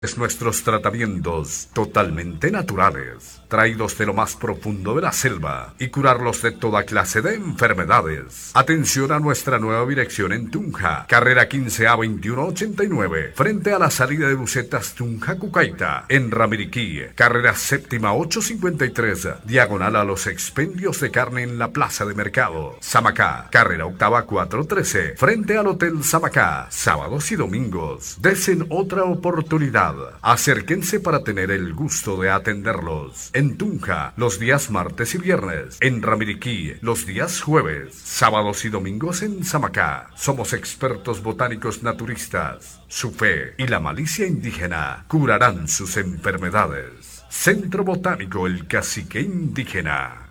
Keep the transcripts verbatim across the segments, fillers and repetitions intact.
Es nuestros tratamientos totalmente naturales, traídos de lo más profundo de la selva y curarlos de toda clase de enfermedades. Atención a nuestra nueva dirección en Tunja, carrera quince A veintiuno ochenta y nueve, frente a la salida de Bucetas Tunja Cucaita, en Ramiriquí, carrera séptima ochocientos cincuenta y tres, diagonal a los expendios de carne en la plaza de mercado. Samacá, carrera octava cuatrocientos trece, frente al Hotel Samacá, sábados y domingos. Desen otra oportunidad. Acérquense para tener el gusto de atenderlos. En Tunja, los días martes y viernes. En Ramiriquí, los días jueves. Sábados y domingos en Samacá. Somos expertos botánicos naturistas. Su fe y la malicia indígena curarán sus enfermedades. Centro Botánico El Cacique Indígena.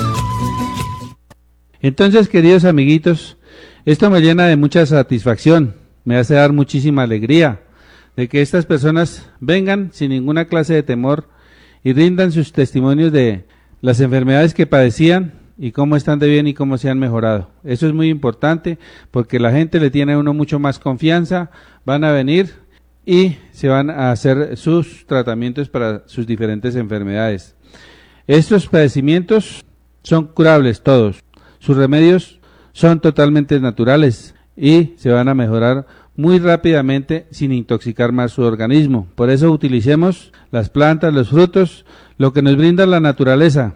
Entonces, queridos amiguitos, esto me llena de mucha satisfacción. Me hace dar muchísima alegría de que estas personas vengan sin ninguna clase de temor y rindan sus testimonios de las enfermedades que padecían y cómo están de bien y cómo se han mejorado. Eso es muy importante porque la gente le tiene a uno mucho más confianza, van a venir y se van a hacer sus tratamientos para sus diferentes enfermedades. Estos padecimientos son curables todos, sus remedios son totalmente naturales y se van a mejorar muy rápidamente sin intoxicar más su organismo. Por eso utilicemos las plantas, los frutos, lo que nos brinda la naturaleza,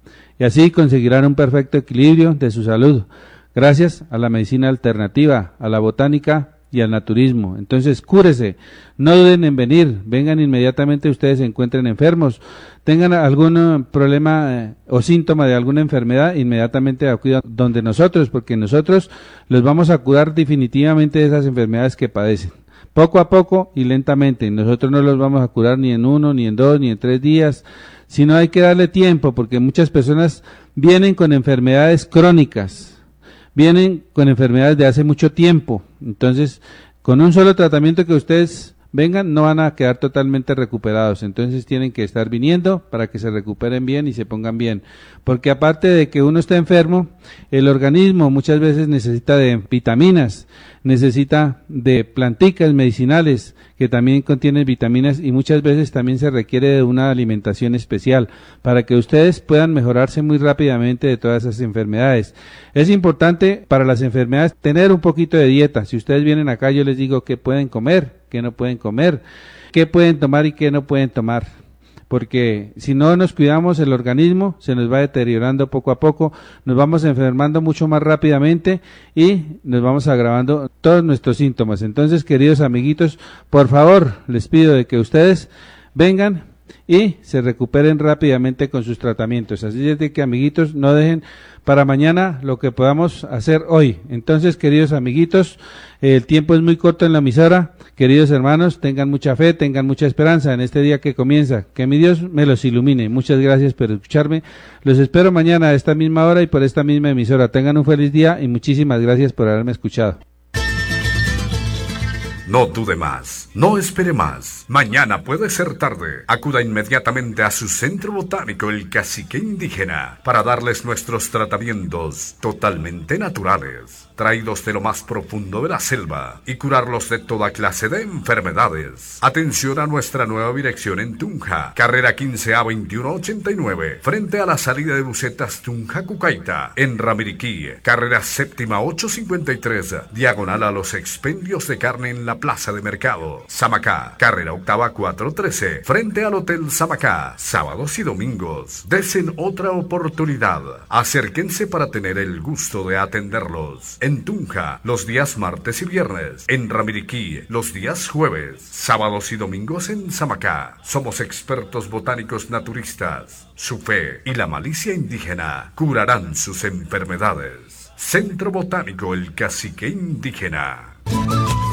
y así conseguirán un perfecto equilibrio de su salud, gracias a la medicina alternativa, a la botánica y al naturismo. Entonces, cúrese, no duden en venir, vengan inmediatamente ustedes se encuentren enfermos, tengan algún problema eh, o síntoma de alguna enfermedad, inmediatamente acudan donde nosotros, porque nosotros los vamos a curar definitivamente de esas enfermedades que padecen. Poco a poco y lentamente, nosotros no los vamos a curar ni en uno, ni en dos, ni en tres días, sino hay que darle tiempo, porque muchas personas vienen con enfermedades crónicas, vienen con enfermedades de hace mucho tiempo. Entonces, con un solo tratamiento que ustedes vengan, no van a quedar totalmente recuperados. Entonces tienen que estar viniendo para que se recuperen bien y se pongan bien. Porque aparte de que uno está enfermo, el organismo muchas veces necesita de vitaminas, necesita de planticas medicinales que también contienen vitaminas y muchas veces también se requiere de una alimentación especial para que ustedes puedan mejorarse muy rápidamente de todas esas enfermedades. Es importante para las enfermedades tener un poquito de dieta. Si ustedes vienen acá, yo les digo qué pueden comer, qué no pueden comer, qué pueden tomar y qué no pueden tomar. Porque si no nos cuidamos, el organismo se nos va deteriorando poco a poco, nos vamos enfermando mucho más rápidamente y nos vamos agravando todos nuestros síntomas. Entonces, queridos amiguitos, por favor, les pido de que ustedes vengan y se recuperen rápidamente con sus tratamientos. Así es de que, amiguitos, no dejen para mañana lo que podamos hacer hoy. Entonces, queridos amiguitos, el tiempo es muy corto en la emisora. Queridos hermanos, tengan mucha fe, tengan mucha esperanza en este día que comienza. Que mi Dios me los ilumine. Muchas gracias por escucharme. Los espero mañana a esta misma hora y por esta misma emisora. Tengan un feliz día y muchísimas gracias por haberme escuchado. No dude más, no espere más. Mañana puede ser tarde. Acuda inmediatamente a su centro botánico El Cacique Indígena para darles nuestros tratamientos totalmente naturales, traídos de lo más profundo de la selva y curarlos de toda clase de enfermedades. Atención a nuestra nueva dirección en Tunja, carrera quince A veintiuno ochenta y nueve, frente a la salida de Bucetas Tunja Cucaita, en Ramiriquí, carrera séptima ochocientos cincuenta y tres, diagonal a los expendios de carne en la plaza de mercado. Samacá, carrera octava cuatrocientos trece, frente al Hotel Samacá, sábados y domingos. Desen otra oportunidad. Acérquense para tener el gusto de atenderlos. En Tunja, los días martes y viernes. En Ramiriquí, los días jueves. Sábados y domingos en Samacá. Somos expertos botánicos naturistas. Su fe y la malicia indígena curarán sus enfermedades. Centro Botánico El Cacique Indígena.